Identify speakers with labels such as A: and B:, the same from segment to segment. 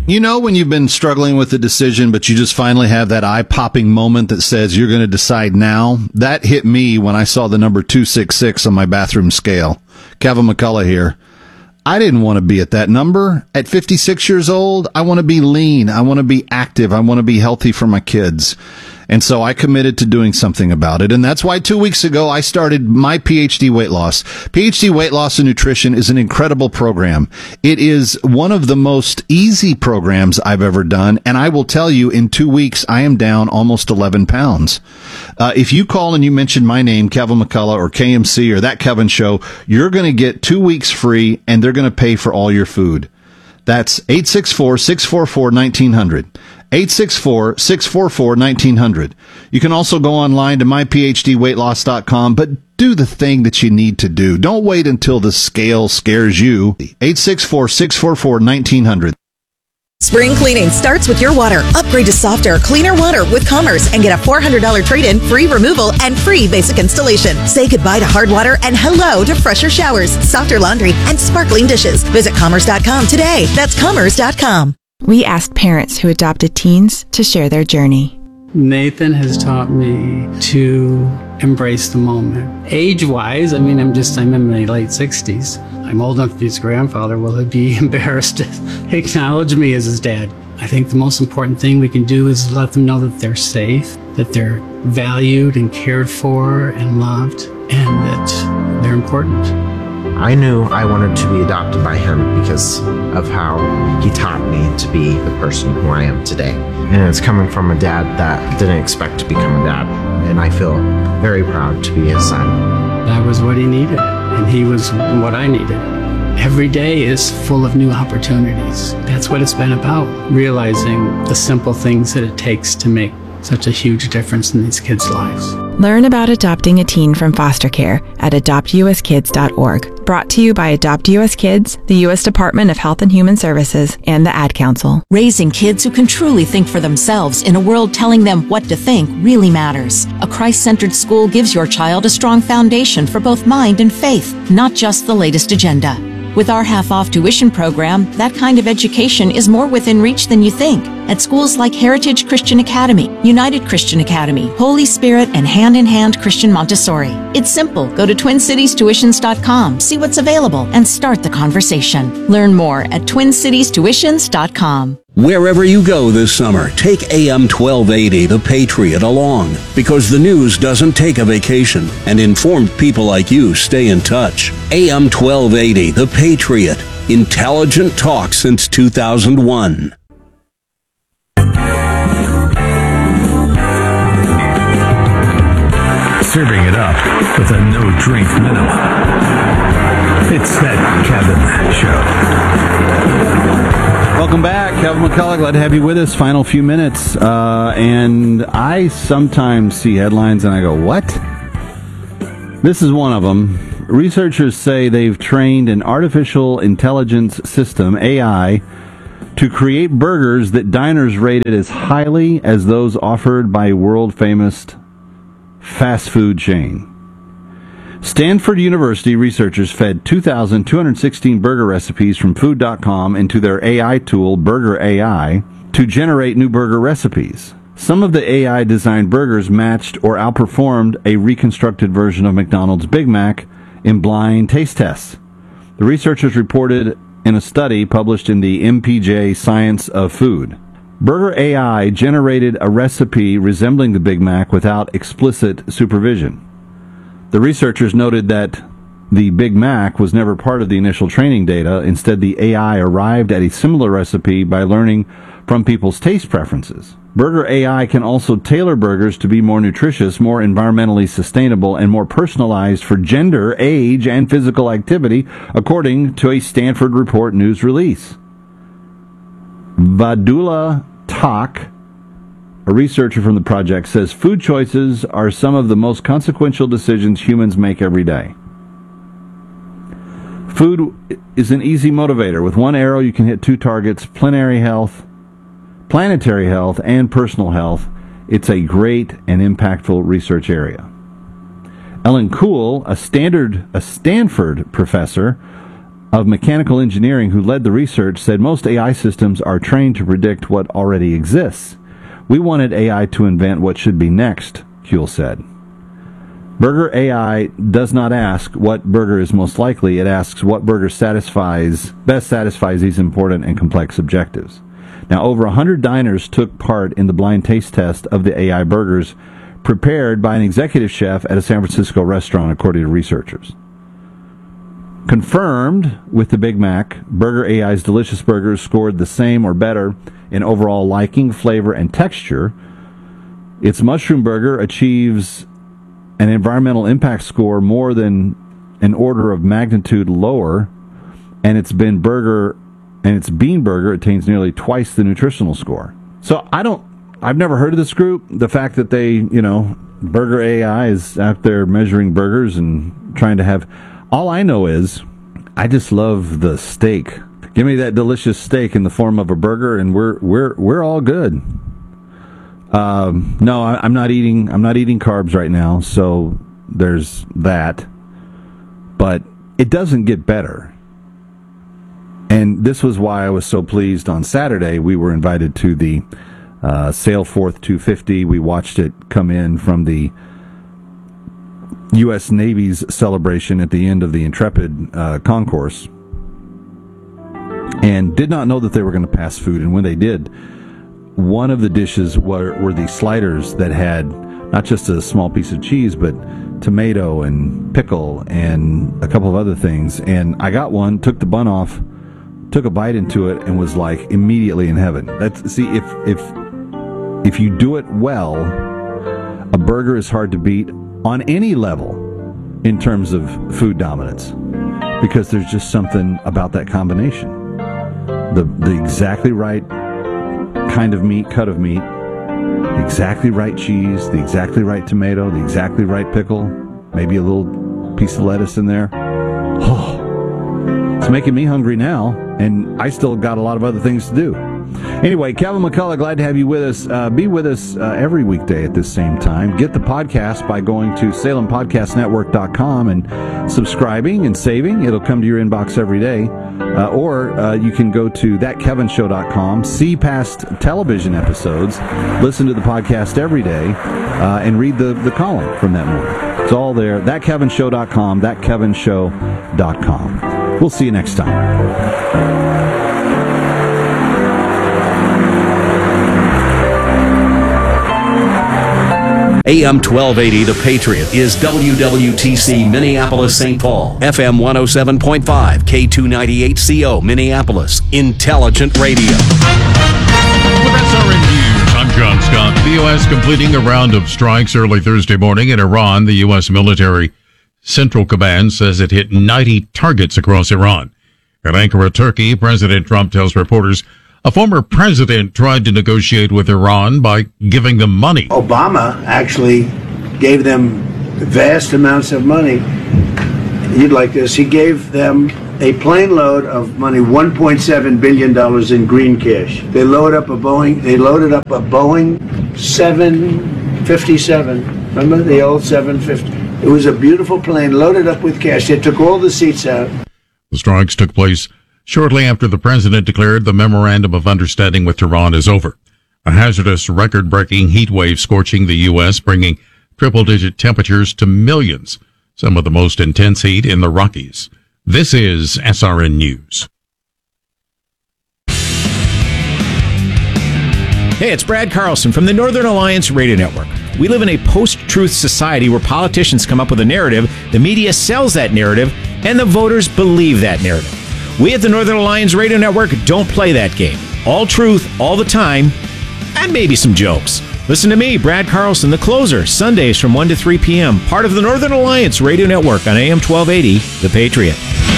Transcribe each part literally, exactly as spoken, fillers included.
A: You know when you've been struggling with a decision, but you just finally have that eye-popping moment that says you're going to decide now? That hit me when I saw the number two sixty-six on my bathroom scale. Kevin McCullough here. I didn't want to be at that number. At fifty-six years old, I want to be lean. I want to be active. I want to be healthy for my kids. And so I committed to doing something about it. And that's why two weeks ago I started my P H D Weight Loss. P H D Weight Loss and Nutrition is an incredible program. It is one of the most easy programs I've ever done. And I will tell you, in two weeks, I am down almost eleven pounds. Uh, if you call and you mention my name, Kevin McCullough or K M C or That Kevin Show, you're going to get two weeks free and they're going to pay for all your food. That's eight six four, six four four, one nine zero zero. eight six four, six four four, one nine zero zero. You can also go online to my p h d weight loss dot com, but do the thing that you need to do. Don't wait until the scale scares you. eight six four, six four four, one nine zero zero.
B: Spring cleaning starts with your water. Upgrade to softer, cleaner water with Commerce and get a four hundred dollars trade-in, free removal, and free basic installation. Say goodbye to hard water and hello to fresher showers, softer laundry, and sparkling dishes. Visit commerce dot com today. That's commerce dot com.
C: We asked parents who adopted teens to share their journey.
D: Nathan has taught me to embrace the moment. Age-wise, I mean, I'm just, I'm in my late sixties. I'm old enough to be his grandfather. Will he be embarrassed to acknowledge me as his dad? I think the most important thing we can do is let them know that they're safe, that they're valued and cared for and loved, and that they're important.
E: I knew I wanted to be adopted by him because of how he taught me to be the person who I am today. And it's coming from a dad that didn't expect to become a dad. And I feel very proud to be his son.
D: That was what he needed, and he was what I needed. Every day is full of new opportunities. That's what it's been about, realizing the simple things that it takes to make such a huge difference in these kids' lives.
C: Learn about adopting a teen from foster care at adopt u s kids dot org. Brought to you by Adopt U S Kids, the U S Department of Health and Human Services, and the Ad Council.
F: Raising kids who can truly think for themselves in a world telling them what to think really matters. A Christ-centered school gives your child a strong foundation for both mind and faith, not just the latest agenda. With our half-off tuition program, that kind of education is more within reach than you think. At schools like Heritage Christian Academy, United Christian Academy, Holy Spirit, and Hand in Hand Christian Montessori. It's simple. Go to twin cities tuitions dot com, see what's available, and start the conversation. Learn more at twin cities tuitions dot com.
G: Wherever you go this summer, take A M twelve eighty The Patriot along, because the news doesn't take a vacation, and informed people like you stay in touch. A M twelve eighty The Patriot. Intelligent talk since two thousand one.
H: Serving it up with a no-drink minimum. It's That Kevin Show.
A: Welcome back. Kevin McCullough, glad to have you with us. Final few minutes. Uh, and I sometimes see headlines and I go, what? This is one of them. Researchers say they've trained an artificial intelligence system, A I, to create burgers that diners rated as highly as those offered by world-famous fast food chain. Stanford University researchers fed two thousand two hundred sixteen burger recipes from food dot com into their A I tool, Burger A I, to generate new burger recipes. Some of the A I-designed burgers matched or outperformed a reconstructed version of McDonald's Big Mac in blind taste tests. The researchers reported in a study published in the M P J Science of Food. Burger A I generated a recipe resembling the Big Mac without explicit supervision. The researchers noted that the Big Mac was never part of the initial training data. Instead, the A I arrived at a similar recipe by learning from people's taste preferences. Burger A I can also tailor burgers to be more nutritious, more environmentally sustainable, and more personalized for gender, age, and physical activity, according to a Stanford Report news release. Vadula Tak, a researcher from the project, says food choices are some of the most consequential decisions humans make every day. Food is an easy motivator. With one arrow, you can hit two targets: planetary health, planetary health, and personal health. It's a great and impactful research area. Ellen Kuhl, a standard, a Stanford professor of mechanical engineering, who led the research, said most A I systems are trained to predict what already exists. We wanted A I to invent what should be next, Kuehl said. Burger A I does not ask what burger is most likely. It asks what burger satisfies best satisfies these important and complex objectives. Now, over one hundred diners took part in the blind taste test of the A I burgers prepared by an executive chef at a San Francisco restaurant, according to researchers. Confirmed with the Big Mac, Burger A I's delicious burgers scored the same or better in overall liking, flavor, and texture. Its mushroom burger achieves an environmental impact score more than an order of magnitude lower, and its bean burger and its bean burger attains nearly twice the nutritional score. So I don't, I've never heard of this group. The fact that they, you know, Burger A I is out there measuring burgers and trying to have. All I know is, I just love the steak. Give me that delicious steak in the form of a burger, and we're we're we're all good. Um, no, I, I'm not eating. I'm not eating carbs right now, so there's that. But it doesn't get better. And this was why I was so pleased on Saturday. We were invited to the uh, Sailforth two fifty. We watched it come in from the U S Navy's celebration at the end of the Intrepid uh, concourse, and did not know that they were going to pass food. And when they did, one of the dishes were, were the sliders that had not just a small piece of cheese, but tomato and pickle and a couple of other things. And I got one, took the bun off, took a bite into it, and was like immediately in heaven. That's see, if if if you do it well, a burger is hard to beat on any level in terms of food dominance, because there's just something about that combination. The the exactly right kind of meat, cut of meat, the exactly right cheese, the exactly right tomato, the exactly right pickle, maybe a little piece of lettuce in there. Oh, it's making me hungry now, and I still got a lot of other things to do. Anyway, Kevin McCullough, glad to have you with us. Uh, be with us uh, every weekday at this same time. Get the podcast by going to Salem Podcast Network dot com and subscribing and saving. It'll come to your inbox every day. Uh, or uh, you can go to That Kevin Show dot com, see past television episodes, listen to the podcast every day, uh, and read the, the column from that morning. It's all there. That Kevin Show dot com, That Kevin Show dot com. We'll see you next time.
G: A M twelve eighty The Patriot is W W T C Minneapolis Saint Paul, F M one oh seven point five, K two ninety-eight C O Minneapolis, Intelligent Radio.
I: With S R N News, I'm John Scott. The U S completing a round of strikes early Thursday morning in Iran. The U S military Central Command says it hit ninety targets across Iran. At Ankara, Turkey, President Trump tells reporters a former president tried to negotiate with Iran by giving them money.
J: Obama actually gave them vast amounts of money. You'd like this. He gave them a plane load of money, one point seven billion dollars in green cash. They load up a Boeing. They loaded up a Boeing seven fifty-seven. Remember the old seven fifty? It was a beautiful plane loaded up with cash. They took all the seats out.
I: The strikes took place shortly after the president declared the memorandum of understanding with Tehran is over. A hazardous, record-breaking heat wave scorching the U S, bringing triple-digit temperatures to millions, some of the most intense heat in the Rockies. This is S R N News.
K: Hey, it's Brad Carlson from the Northern Alliance Radio Network. We live in a post-truth society where politicians come up with a narrative, the media sells that narrative, and the voters believe that narrative. We at the Northern Alliance Radio Network don't play that game. All truth, all the time, and maybe some jokes. Listen to me, Brad Carlson, The Closer, Sundays from one to three p.m., part of the Northern Alliance Radio Network on A M twelve eighty, The Patriot.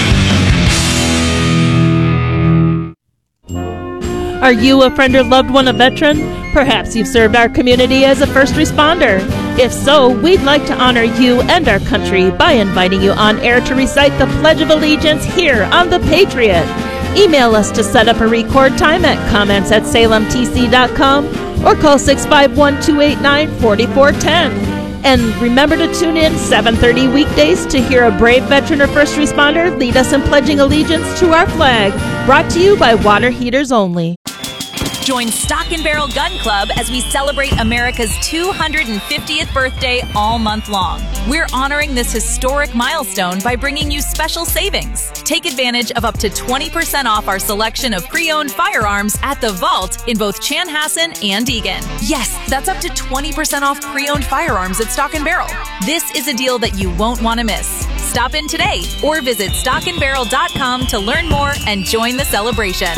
L: Are you a friend or loved one a veteran? Perhaps you've served our community as a first responder. If so, we'd like to honor you and our country by inviting you on air to recite the Pledge of Allegiance here on The Patriot. Email us to set up a record time at comments at salem t c dot com or call six five one, two eight nine, four four one zero. And remember to tune in seven thirty weekdays to hear a brave veteran or first responder lead us in pledging allegiance to our flag. Brought to you by Water Heaters Only.
M: Join Stock and Barrel Gun Club as we celebrate America's two hundred fiftieth birthday all month long. We're honoring this historic milestone by bringing you special savings. Take advantage of up to twenty percent off our selection of pre-owned firearms at The Vault in both Chanhassen and Eagan. Yes, that's up to twenty percent off pre-owned firearms at Stock and Barrel. This is a deal that you won't want to miss. Stop in today or visit stock and barrel dot com to learn more and join the celebration.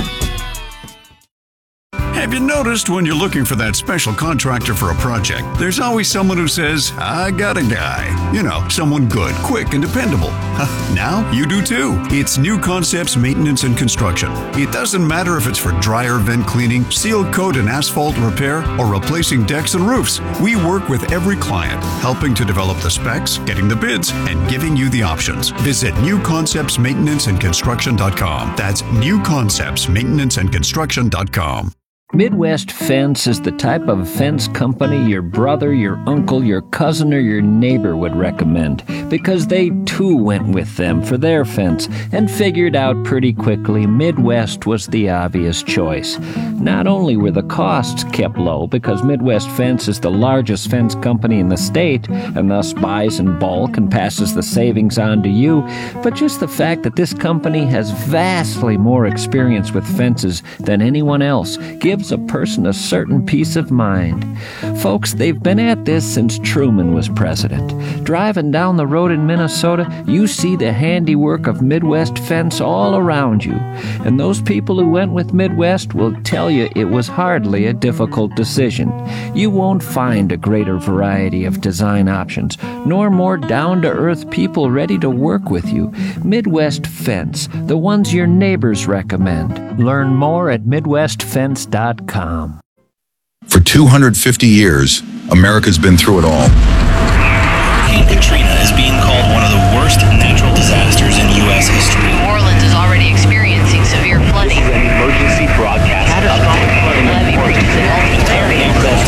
N: Have you noticed when you're looking for that special contractor for a project, there's always someone who says, I got a guy. You know, someone good, quick, and dependable. Now you do too. It's New Concepts Maintenance and Construction. It doesn't matter if it's for dryer vent cleaning, seal coat and asphalt repair, or replacing decks and roofs. We work with every client, helping to develop the specs, getting the bids, and giving you the options. Visit new concepts maintenance and construction dot com. That's new concepts maintenance and construction dot com.
O: Midwest Fence is the type of fence company your brother, your uncle, your cousin, or your neighbor would recommend, because they too went with them for their fence and figured out pretty quickly Midwest was the obvious choice. Not only were the costs kept low, because Midwest Fence is the largest fence company in the state and thus buys in bulk and passes the savings on to you, but just the fact that this company has vastly more experience with fences than anyone else gives a person a certain peace of mind. Folks, they've been at this since Truman was president. Driving down the road in Minnesota, you see the handiwork of Midwest Fence all around you. And those people who went with Midwest will tell you it was hardly a difficult decision. You won't find a greater variety of design options, nor more down-to-earth people ready to work with you. Midwest Fence, the ones your neighbors recommend. Learn more at midwest fence dot com.
P: For two hundred fifty years, America's been through it all.
Q: Hurricane Katrina is being called one of the worst natural disasters in U S history.
R: New Orleans is already experiencing severe flooding.
Q: This is an emergency broadcast.
R: Catastrophic flooding levee bridges in Elgin area.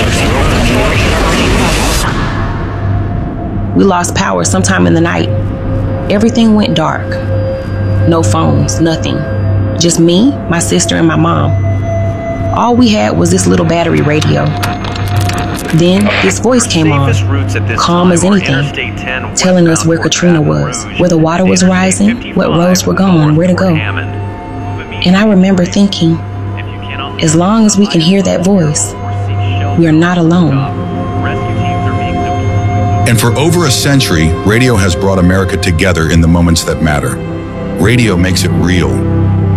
S: We lost power sometime in the night. Everything went dark. No phones, nothing. Just me, my sister, and my mom. All we had was this little battery radio. Then this voice came on, calm as anything, telling us where Katrina was, where the water was rising, what roads were gone, where to go. And I remember thinking, as long as we can hear that voice, we are not alone.
P: And for over a century, radio has brought America together in the moments that matter. Radio makes it real.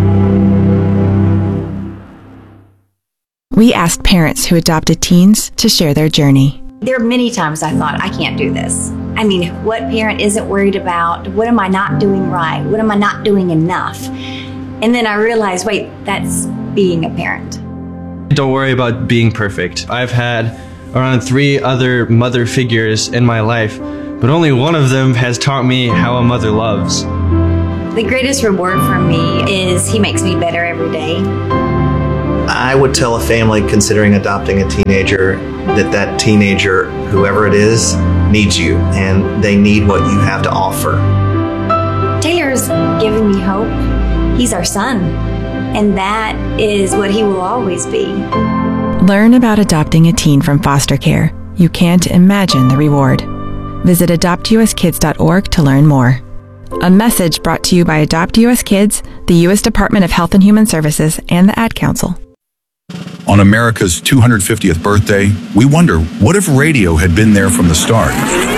C: We asked parents who adopted teens to share their journey.
T: There are many times I thought, I can't do this. I mean, what parent isn't worried about? What am I not doing right? What am I not doing enough? And then I realized, wait, that's being a parent.
U: Don't worry about being perfect. I've had around three other mother figures in my life, but only one of them has taught me how a mother loves.
T: The greatest reward for me is he makes me better every day.
V: I would tell a family considering adopting a teenager that that teenager, whoever it is, needs you, and they need what you have to offer.
T: Taylor's giving me hope. He's our son, and that is what he will always be.
C: Learn about adopting a teen from foster care. You can't imagine the reward. Visit adopt u s kids dot org to learn more. A message brought to you by Adopt U S Kids, the U S Department of Health and Human Services, and the Ad Council.
P: On America's two hundred fiftieth birthday, we wonder, what if radio had been there from the start?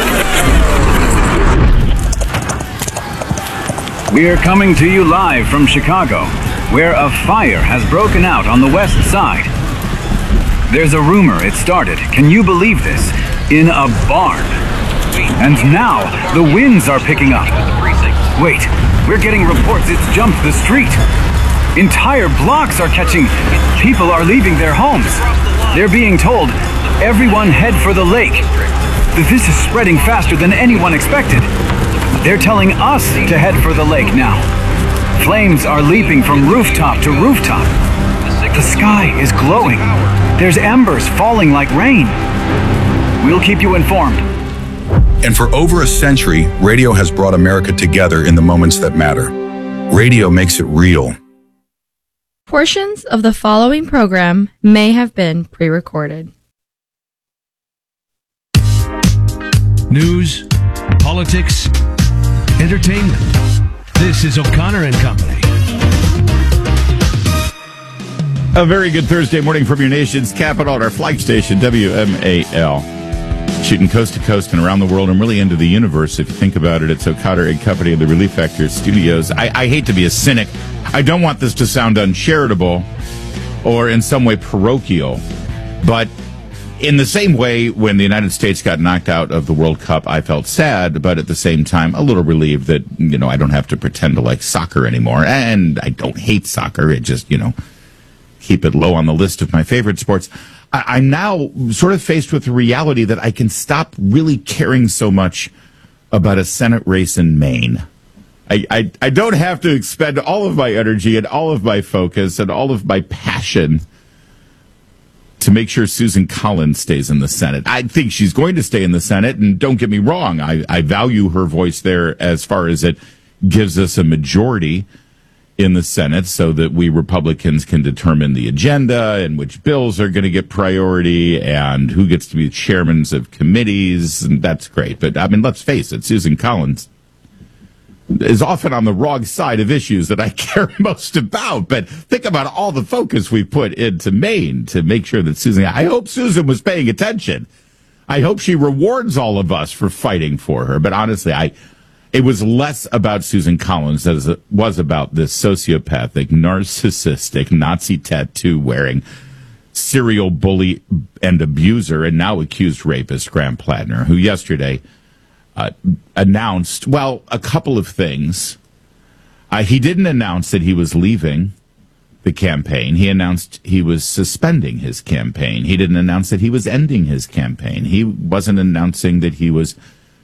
W: We are coming to you live from Chicago, where a fire has broken out on the west side. There's a rumor it started, can you believe this, in a barn. And now, the winds are picking up. Wait, we're getting reports it's jumped the street. Entire blocks are catching. People are leaving their homes. They're being told, everyone head for the lake. This is spreading faster than anyone expected. They're telling us to head for the lake now. Flames are leaping from rooftop to rooftop. The sky is glowing. There's embers falling like rain. We'll keep you informed.
P: And for over a century, radio has brought America together in the moments that matter. Radio makes it real.
B: Portions of the following program may have been pre-recorded.
H: News, politics, entertainment. This is O'Connor and Company.
D: A very good Thursday morning from your nation's capital at our flag station, W M A L. Shooting coast to coast and around the world and really into the universe. If you think about it, it's O'Connor and Company of the Relief Factor Studios. I, I hate to be a cynic. I don't want this to sound uncharitable or in some way parochial. But in the same way, when the United States got knocked out of the World Cup, I felt sad, but at the same time, a little relieved that, you know, I don't have to pretend to like soccer anymore. And I don't hate soccer. It just, you know, keep it low on the list of my favorite sports. I'm now sort of faced with the reality that I can stop really caring so much about a Senate race in Maine. I, I, I don't have to expend all of my energy and all of my focus and all of my passion to make sure Susan Collins stays in the Senate. I think she's going to stay in the Senate, and don't get me wrong, I, I value her voice there as far as it gives us a majority in the Senate so that we Republicans can determine the agenda and which bills are going to get priority and who gets to be chairmen of committees, and that's great. But, I mean, let's face it, Susan Collins is often on the wrong side of issues that I care most about. But think about all the focus we put into Maine to make sure that Susan, I hope Susan was paying attention. I hope she rewards all of us for fighting for her. But honestly, I... It was less about Susan Collins as it was about this sociopathic, narcissistic, Nazi tattoo-wearing, serial bully and abuser and now accused rapist Graham Plattner, who yesterday uh, announced, well, a couple of things. Uh, he didn't announce that he was leaving the campaign. He announced he was suspending his campaign. He didn't announce that he was ending his campaign. He wasn't announcing that he was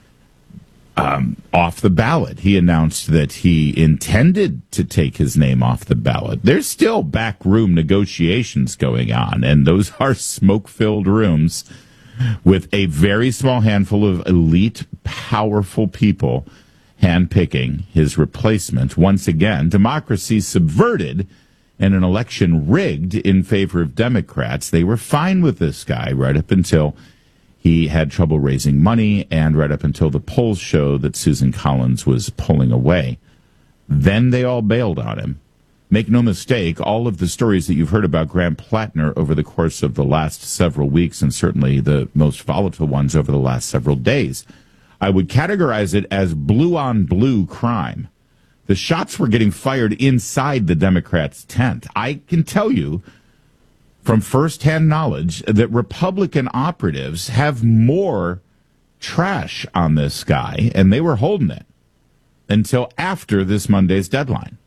D: Um, off the ballot. He announced that he intended to take his name off the ballot. There's still backroom negotiations going on, and those are smoke-filled rooms with a very small handful of elite, powerful people handpicking his replacement. Once again, democracy subverted and an election rigged in favor of Democrats. They were fine with this guy right up until he had trouble raising money, and right up until the polls showed that Susan Collins was pulling away. Then they all bailed on him. Make no mistake, all of the stories that you've heard about Graham Plattner over the course of the last several weeks, and certainly the most volatile ones over the last several days, I would categorize it as blue-on-blue crime. The shots were getting fired inside the Democrats' tent. I can tell you from firsthand knowledge that Republican operatives have more trash on this guy, and they were holding it until after this Monday's deadline.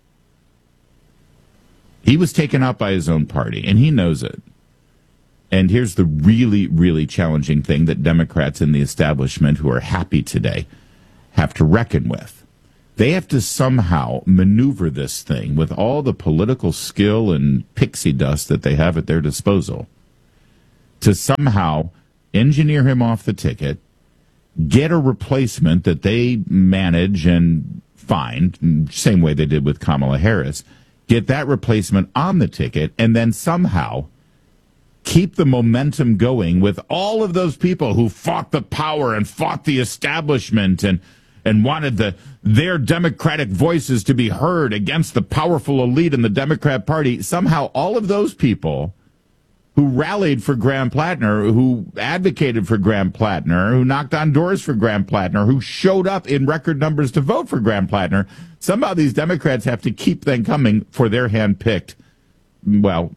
D: He was taken out by his own party, and he knows it. And here's the really, really challenging thing that Democrats in the establishment who are happy today have to reckon with. They have to somehow maneuver this thing with all the political skill and pixie dust that they have at their disposal to somehow engineer him off the ticket, get a replacement that they manage and find, same way they did with Kamala Harris, get that replacement on the ticket, and then somehow keep the momentum going with all of those people who fought the power and fought the establishment and and wanted the their Democratic voices to be heard against the powerful elite in the Democrat Party. Somehow all of those people who rallied for Graham Plattner, who advocated for Graham Plattner, who knocked on doors for Graham Plattner, who showed up in record numbers to vote for Graham Plattner, somehow these Democrats have to keep them coming for their hand-picked, well,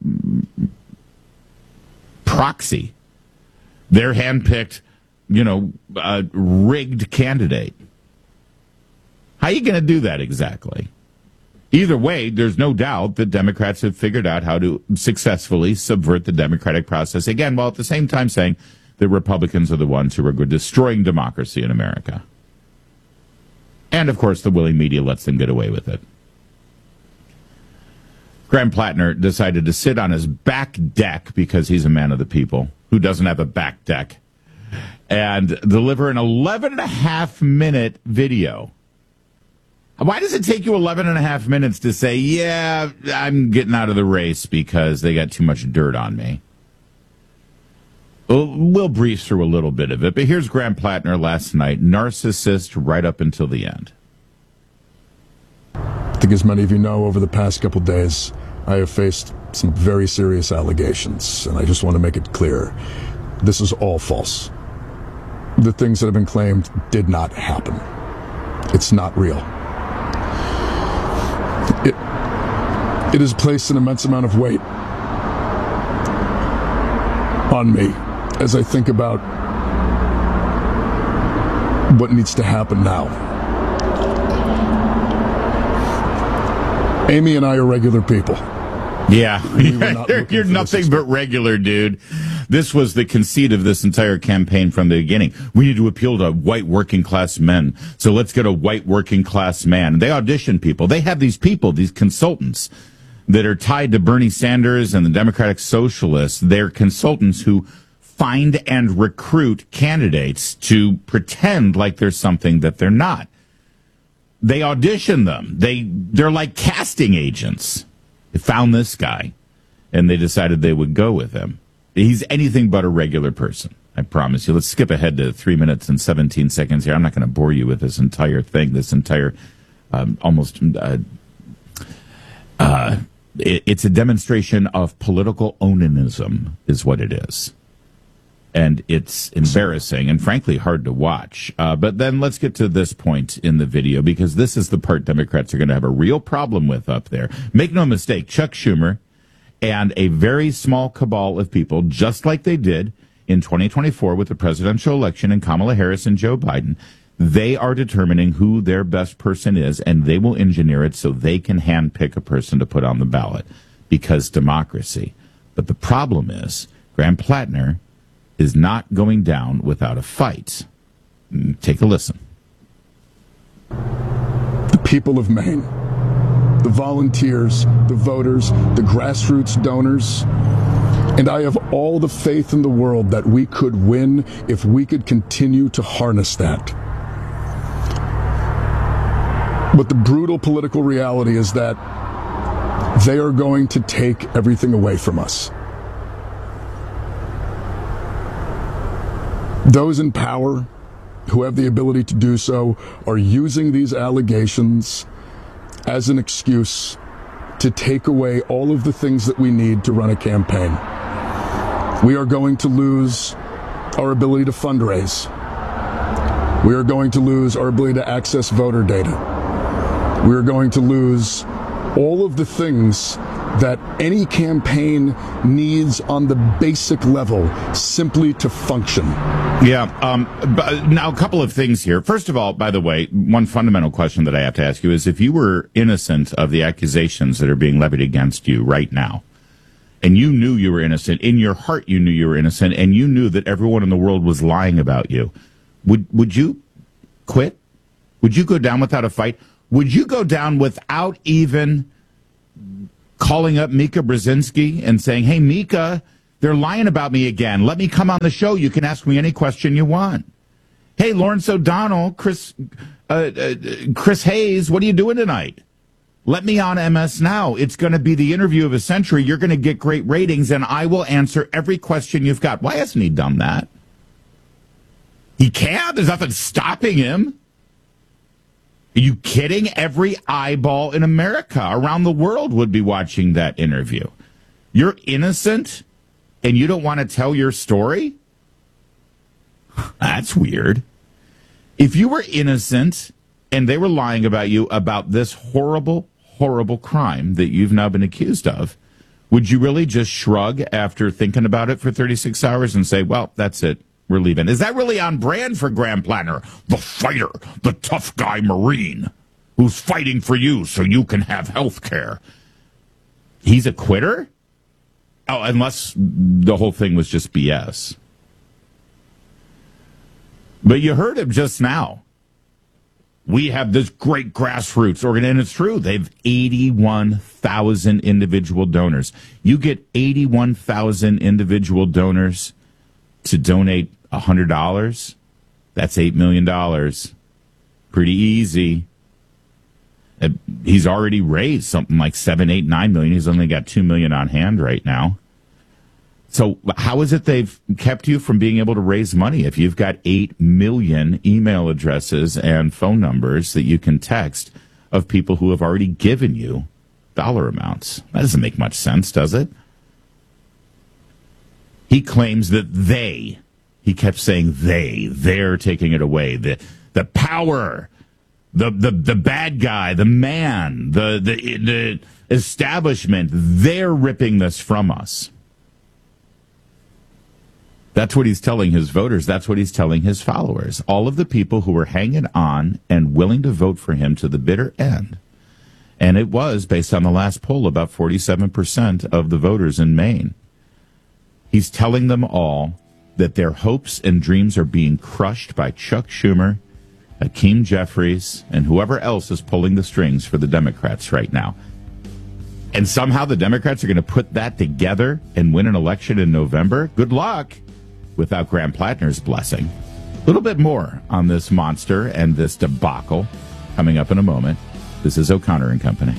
D: proxy, their hand-picked, you know, uh, rigged candidate. How are you going to do that exactly? Either way, there's no doubt that Democrats have figured out how to successfully subvert the democratic process again, while at the same time saying that Republicans are the ones who are destroying democracy in America. And, of course, the willing media lets them get away with it. Graham Plattner decided to sit on his back deck because he's a man of the people who doesn't have a back deck. and deliver an eleven and a half minute video. Why does it take you eleven and a half minutes to say, yeah, I'm getting out of the race because they got too much dirt on me? We'll, we'll breeze through a little bit of it, but here's Graham Plattner last night, narcissist right up until the end.
A: I think as many of you know, over the past couple days, I have faced some very serious allegations, and I just want to make it clear, this is all false. The things that have been claimed did not happen. It's not real. It, it has placed an immense amount of weight on me as I think about what needs to happen now. Amy and I are regular people.
D: Yeah,
A: We
D: you're, you're nothing but regular, dude. This was the conceit of this entire campaign from the beginning. We need to appeal to white working class men. So let's get a white working class man. They audition people. They have these people, these consultants that are tied to Bernie Sanders and the Democratic Socialists. They're consultants who find and recruit candidates to pretend like they're something that they're not. They audition them. They, they're like casting agents. They found this guy, and they decided they would go with him. He's anything but a regular person, I promise you. Let's skip ahead to three minutes and seventeen seconds here. I'm not going to bore you with this entire thing, this entire um, almost... Uh, uh, it, it's a demonstration of political onanism, is what it is. And it's embarrassing and, frankly, hard to watch. Uh, but then let's get to this point in the video, because this is the part Democrats are going to have a real problem with up there. Make no mistake, Chuck Schumer and a very small cabal of people, just like they did in twenty twenty-four with the presidential election and Kamala Harris and Joe Biden, they are determining who their best person is, and they will engineer it so they can handpick a person to put on the ballot, because democracy. But the problem is, Graham Plattner is not going down without a fight. Take a listen.
A: The people of Maine, the volunteers, the voters, the grassroots donors, and I have all the faith in the world that we could win if we could continue to harness that. But the brutal political reality is that they are going to take everything away from us. Those in power who have the ability to do so are using these allegations as an excuse to take away all of the things that we need to run a campaign. We are going to lose our ability to fundraise. We are going to lose our ability to access voter data. We are going to lose all of the things that any campaign needs on the basic level simply to function.
D: Yeah. Um, but now, a couple of things here. First of all, by the way, one fundamental question that I have to ask you is, if you were innocent of the accusations that are being levied against you right now, and you knew you were innocent, in your heart you knew you were innocent, and you knew that everyone in the world was lying about you, would would you quit? Would you go down without a fight? Would you go down without even calling up Mika Brzezinski and saying, hey, Mika, they're lying about me again. Let me come on the show. You can ask me any question you want. Hey, Lawrence O'Donnell, Chris uh, uh, Chris Hayes, what are you doing tonight? Let me on M S Now. It's going to be the interview of a century. You're going to get great ratings, and I will answer every question you've got. Why hasn't he done that? He can't. There's nothing stopping him. Are you kidding? Every eyeball in America, around the world, would be watching that interview. You're innocent, and you don't want to tell your story? That's weird. If you were innocent, and they were lying about you about this horrible, horrible crime that you've now been accused of, would you really just shrug after thinking about it for thirty-six hours and say, well, that's it? We're leaving. Is that really on brand for Graham Plattner? The fighter, the tough guy Marine, who's fighting for you so you can have health care. He's a quitter? Oh, unless the whole thing was just B S. But you heard him just now. We have this great grassroots organ, and it's true. They've eighty-one thousand individual donors. You get eighty-one thousand individual donors to donate one hundred dollars, that's eight million dollars. Pretty easy. Uh, he's already raised something like seven, eight, nine million. He's only got two million on hand right now. So how is it they've kept you from being able to raise money if you've got eight million email addresses and phone numbers that you can text of people who have already given you dollar amounts? That doesn't make much sense, does it? He claims that they, he kept saying they, they're taking it away. The the power, the the the bad guy, the man, the the the establishment, they're ripping this from us. That's what he's telling his voters. That's what he's telling his followers. All of the people who were hanging on and willing to vote for him to the bitter end. And it was, based on the last poll, about forty-seven percent of the voters in Maine. He's telling them all that their hopes and dreams are being crushed by Chuck Schumer, Hakeem Jeffries, and whoever else is pulling the strings for the Democrats right now. And somehow the Democrats are going to put that together and win an election in November? Good luck, without Graham Plattner's blessing. A little bit more on this monster and this debacle coming up in a moment. This is O'Connor and Company.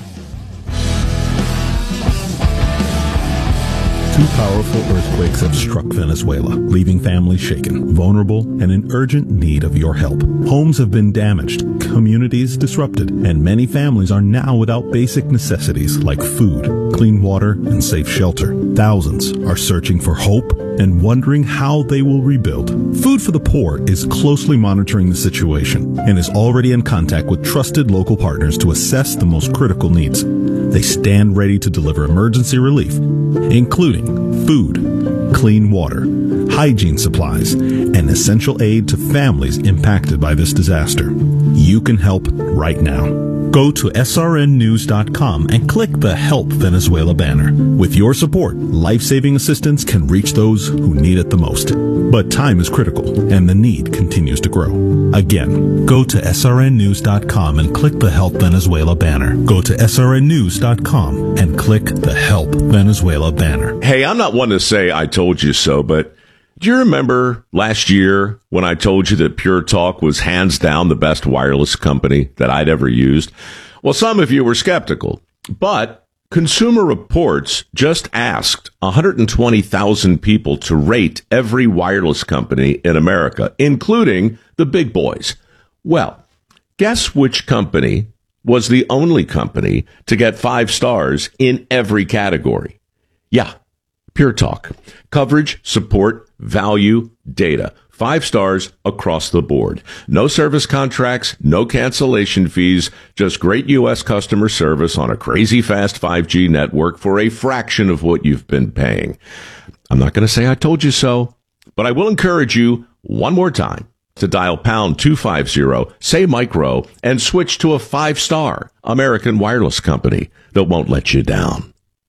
E: Two powerful earthquakes have struck Venezuela, leaving families shaken, vulnerable, and in urgent need of your help. Homes have been damaged, communities disrupted, and many families are now without basic necessities like food, clean water, and safe shelter. Thousands are searching for hope and wondering how they will rebuild. Food for the Poor is closely monitoring the situation and is already in contact with trusted local partners to assess the most critical needs. They stand ready to deliver emergency relief, including food, clean water, hygiene supplies, and essential aid to families impacted by this disaster. You can help right now. Go to S R N news dot com and click the Help Venezuela banner. With your support, life-saving assistance can reach those who need it the most. But time is critical, and the need continues to grow. Again, go to S R N news dot com and click the Help Venezuela banner. Go to S R N news dot com and click the Help Venezuela banner.
F: Hey, I'm not one to say I told you so, but do you remember last year when I told you that Pure Talk was hands down the best wireless company that I'd ever used? Well, some of you were skeptical, but Consumer Reports just asked one hundred twenty thousand people to rate every wireless company in America, including the big boys. Well, guess which company was the only company to get five stars in every category? Yeah, Pure Talk. Coverage, support, value, data. Five stars across the board. No service contracts, no cancellation fees, just great U S customer service on a crazy fast five G network for a fraction of what you've been paying. I'm not going to say I told you so, but I will encourage you one more time to dial pound two fifty, say micro, and switch to a five-star American wireless company that won't let you down.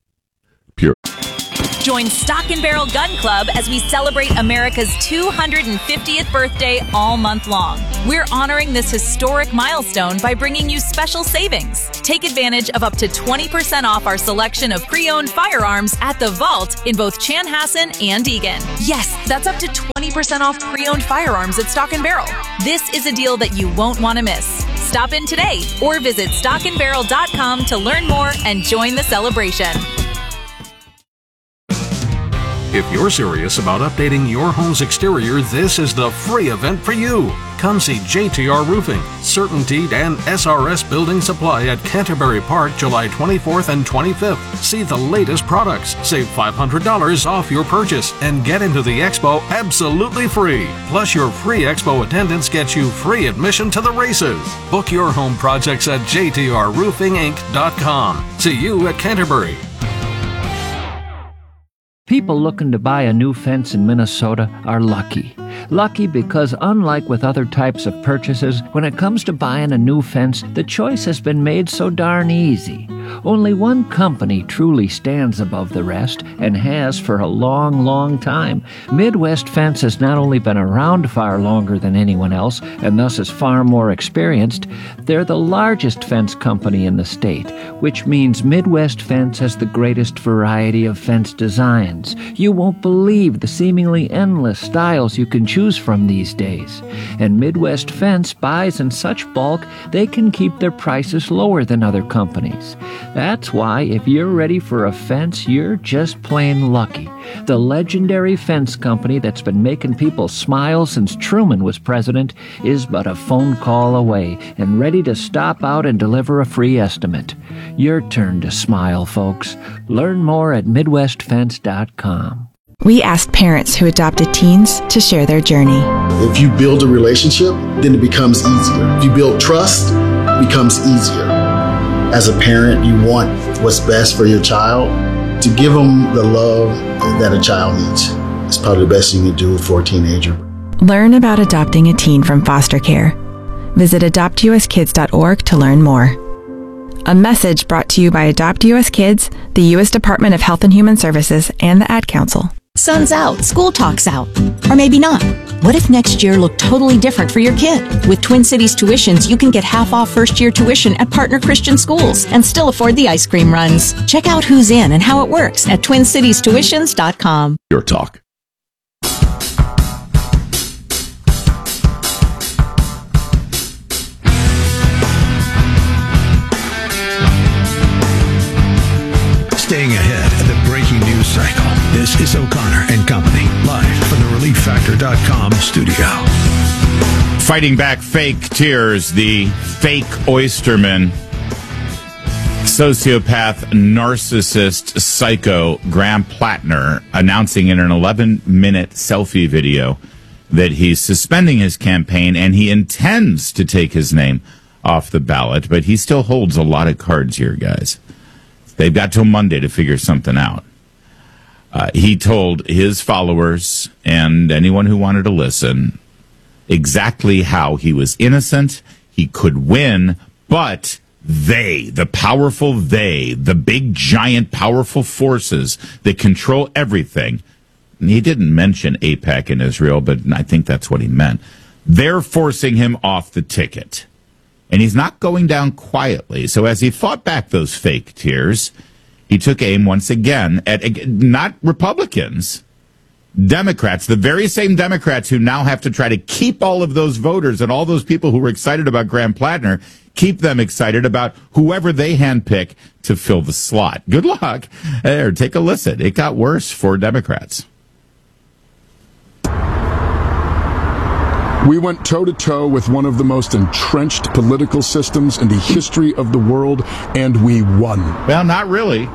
F: Pure.
M: Join Stock and Barrel Gun Club as we celebrate America's two hundred fiftieth birthday all month long. We're honoring this historic milestone by bringing you special savings. Take advantage of up to twenty percent off our selection of pre-owned firearms at the Vault in both Chanhassen and Eagan. Yes, that's up to twenty percent off pre-owned firearms at Stock and Barrel. This is a deal that you won't want to miss. Stop in today or visit stock and barrel dot com to learn more and join the celebration.
G: If you're serious about updating your home's exterior, this is the free event for you. Come see J T R Roofing, CertainTeed, and S R S Building Supply at Canterbury Park July twenty-fourth and twenty-fifth. See the latest products, save five hundred dollars off your purchase, and get into the expo absolutely free. Plus, your free expo attendance gets you free admission to the races. Book your home projects at j t r roofing inc dot com. See you at Canterbury.
O: People looking to buy a new fence in Minnesota are lucky. Lucky because unlike with other types of purchases, when it comes to buying a new fence, the choice has been made so darn easy. Only one company truly stands above the rest, and has for a long, long time. Midwest Fence has not only been around far longer than anyone else, and thus is far more experienced, they're the largest fence company in the state, which means Midwest Fence has the greatest variety of fence designs. You won't believe the seemingly endless styles you can choose from these days. And Midwest Fence buys in such bulk, they can keep their prices lower than other companies. That's why if you're ready for a fence, you're just plain lucky. The legendary fence company that's been making people smile since Truman was president is but a phone call away and ready to stop out and deliver a free estimate. Your turn to smile, folks. Learn more at midwest fence dot com.
C: We asked parents who adopted teens to share their journey.
I: If you build a relationship, then it becomes easier. If you build trust, it becomes easier. As a parent, you want what's best for your child. To give them the love that a child needs is probably the best you can do for a teenager.
C: Learn about adopting a teen from foster care. Visit adopt u s kids dot org to learn more. A message brought to you by Adopt U S Kids, the U S Department of Health and Human Services, and the Ad Council.
J: Sun's out, school talk's out. Or maybe not. What if next year looked totally different for your kid? With Twin Cities Tuitions, you can get half off first year tuition at partner Christian schools and still afford the ice cream runs. Check out who's in and how it works at twin cities tuitions dot com.
F: Your talk.
H: Staying ahead of the breaking news cycle. This is O'Connor and Company, live from the relief factor dot com studio.
D: Fighting back fake tears, the fake oysterman, sociopath, narcissist, psycho, Graham Plattner, announcing in an eleven-minute selfie video that he's suspending his campaign and he intends to take his name off the ballot, but he still holds a lot of cards here, guys. They've got till Monday to figure something out. Uh, he told his followers and anyone who wanted to listen exactly how he was innocent, he could win, but they, the powerful they, the big, giant, powerful forces that control everything, and he didn't mention AIPAC in Israel, but I think that's what he meant, they're forcing him off the ticket. And he's not going down quietly. So as he fought back those fake tears, he took aim once again at not Republicans, Democrats, the very same Democrats who now have to try to keep all of those voters and all those people who were excited about Graham Plattner, keep them excited about whoever they handpick to fill the slot. Good luck. There, take a listen. It got worse for Democrats.
A: We went toe-to-toe with one of the most entrenched political systems in the history of the world, and we won.
D: Well, not really.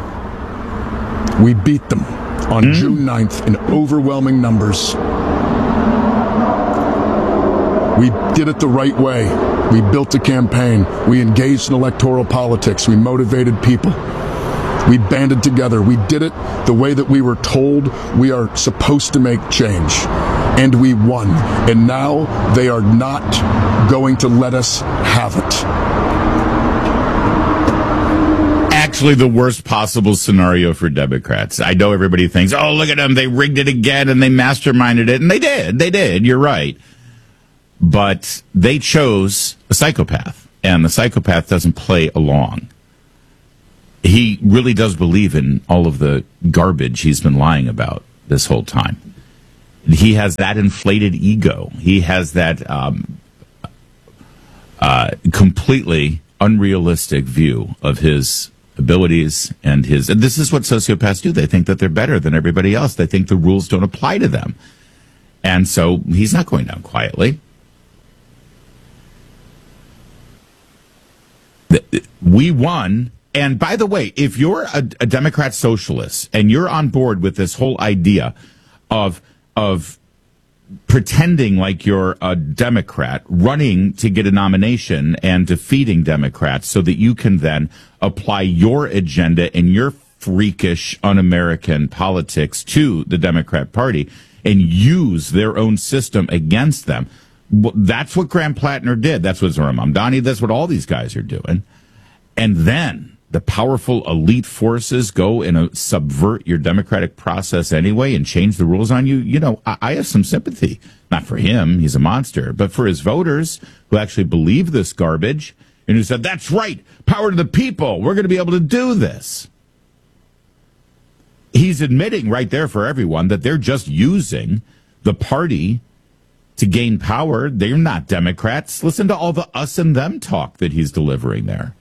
A: We beat them on mm. June ninth in overwhelming numbers. We did it the right way. We built a campaign. We engaged in electoral politics. We motivated people. We banded together. We did it the way that we were told we are supposed to make change. And we won. And now they are not going to let us have it.
D: Actually, the worst possible scenario for Democrats. I know everybody thinks, oh, look at them. They rigged it again and they masterminded it. And they did. They did. You're right. But they chose a psychopath. And the psychopath doesn't play along. He really does believe in all of the garbage he's been lying about this whole time. He has that inflated ego. He has that um, uh, completely unrealistic view of his abilities and his. And this is what sociopaths do. They think that they're better than everybody else. They think the rules don't apply to them. And so he's not going down quietly. We won. And by the way, if you're a, a Democrat socialist and you're on board with this whole idea of of pretending like you're a Democrat, running to get a nomination and defeating Democrats so that you can then apply your agenda and your freakish, un-American politics to the Democrat Party and use their own system against them. That's what Graham Plattner did. That's what Zohran Mamdani, that's what all these guys are doing. And then the powerful elite forces go and uh, subvert your democratic process anyway and change the rules on you, you know, I, I have some sympathy. Not for him, he's a monster, but for his voters who actually believe this garbage and who said, that's right, power to the people, we're going to be able to do this. He's admitting right there for everyone that they're just using the party to gain power. They're not Democrats. Listen to all the us and them talk that he's delivering there.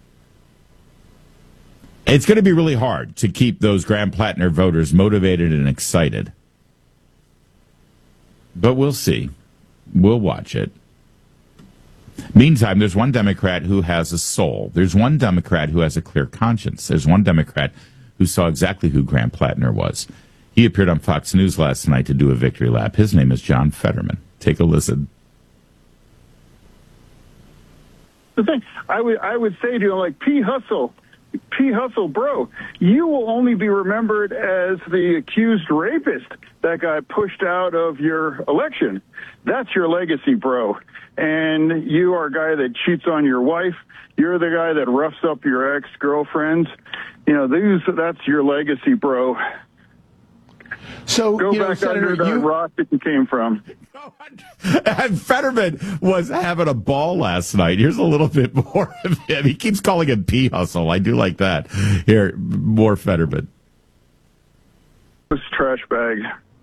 D: It's going to be really hard to keep those Graham Plattner voters motivated and excited. But we'll see. We'll watch it. Meantime, there's one Democrat who has a soul. There's one Democrat who has a clear conscience. There's one Democrat who saw exactly who Graham Plattner was. He appeared on Fox News last night to do a victory lap. His name is John Fetterman. Take a listen.
K: The thing I would I would say to you, like, P. Hustle, P. Hustle, bro, you will only be remembered as the accused rapist that got pushed out of your election. That's your legacy, bro. And you are a guy that cheats on your wife. You're the guy that roughs up your ex-girlfriends. You know, these, that's your legacy, bro.
L: So,
K: go
L: you know,
K: back
L: Senator,
K: under that
L: you...
K: rock that you came from.
D: And Fetterman was having a ball last night. Here's a little bit more of him. He keeps calling him P. Hustle. I do like that. Here, more Fetterman.
K: This trash bag.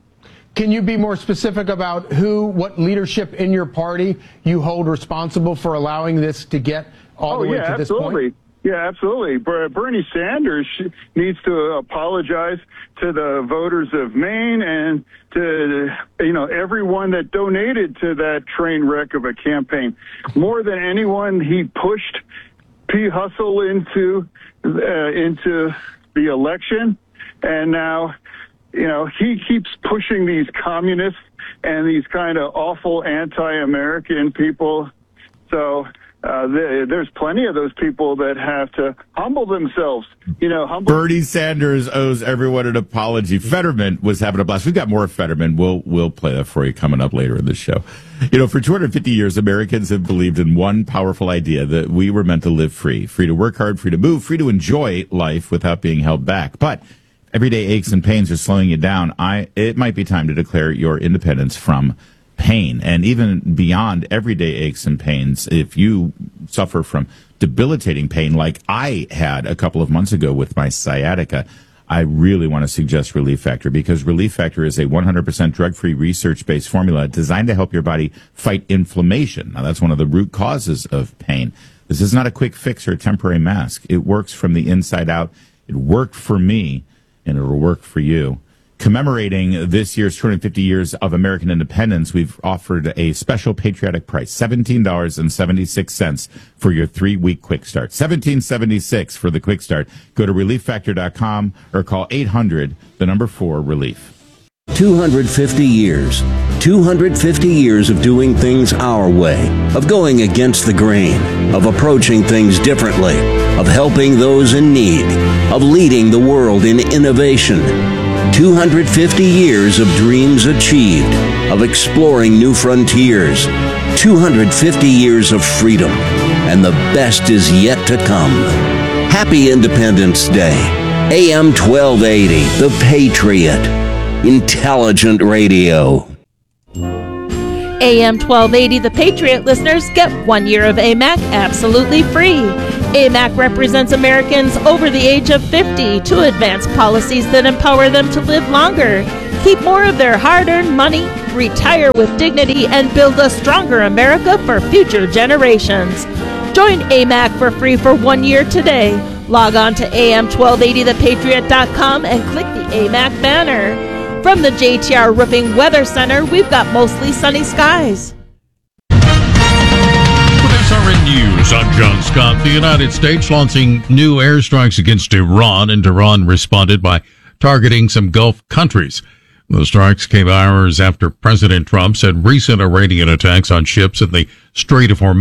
L: Can you be more specific about who, what leadership in your party you hold responsible for allowing this to get all
K: oh,
L: the way
K: yeah,
L: to this
K: absolutely.
L: point?
K: Yeah, absolutely. Bernie Sanders needs to apologize to the voters of Maine and to, you know, everyone that donated to that train wreck of a campaign. More than anyone, he pushed P. Hustle into uh, into the election, and now, you know, he keeps pushing these communists and these kind of awful anti-American people. So. Uh, there's plenty of those people that have to humble themselves. You know, humble.
D: Bernie Sanders owes everyone an apology. Fetterman was having a blast. We've got more Fetterman. We'll we'll play that for you coming up later in the show. You know, for two hundred fifty years, Americans have believed in one powerful idea, that we were meant to live free, free to work hard, free to move, free to enjoy life without being held back. But everyday aches and pains are slowing you down. I it might be time to declare your independence from pain, and even beyond everyday aches and pains. If you suffer from debilitating pain like I had a couple of months ago with my sciatica, I really want to suggest Relief Factor, because Relief Factor is a one hundred percent drug-free, research-based formula designed to help your body fight inflammation. Now, that's one of the root causes of pain. This is not a quick fix or a temporary mask. It works from the inside out. It worked for me, and it will work for you. Commemorating this year's two hundred fifty years of American independence, we've offered a special patriotic price, seventeen dollars and seventy-six cents for your three-week quick start. seventeen dollars and seventy-six cents for the quick start. Go to relief factor dot com or call eight hundred, the number four, relief.
N: two hundred fifty years. two hundred fifty years of doing things our way, of going against the grain, of approaching things differently, of helping those in need, of leading the world in innovation. two hundred fifty years of dreams achieved, of exploring new frontiers. two hundred fifty years of freedom, and the best is yet to come. Happy Independence Day. A M twelve eighty, The Patriot. Intelligent radio.
X: A M twelve eighty The Patriot listeners get one year of A M A C absolutely free. A M A C represents Americans over the age of fifty to advance policies that empower them to live longer, keep more of their hard-earned money, retire with dignity, and build a stronger America for future generations. Join A M A C for free for one year today. Log on to A M twelve eighty the patriot dot com and click the A M A C banner. From the J T R Roofing Weather Center, we've got mostly sunny skies.
Y: With S R N News, I'm John Scott. The United States launching new airstrikes against Iran, and Iran responded by targeting some Gulf countries. The strikes came hours after President Trump said recent Iranian attacks on ships in the Strait of Hormuz